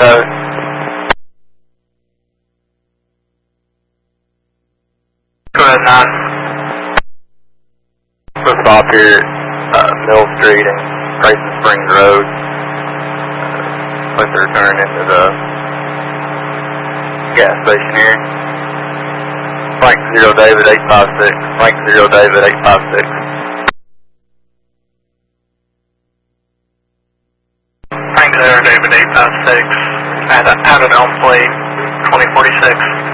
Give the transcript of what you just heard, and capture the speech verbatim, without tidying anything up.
code. Go ahead, nine. We'll stop here at uh, Mill Street and Grayson Springs Road. Let's return into the gas station here. Frank zero David eight five six. Frank zero David eight five six. Frank zero David eight five six. Add, add an Elm Plate twenty forty-six.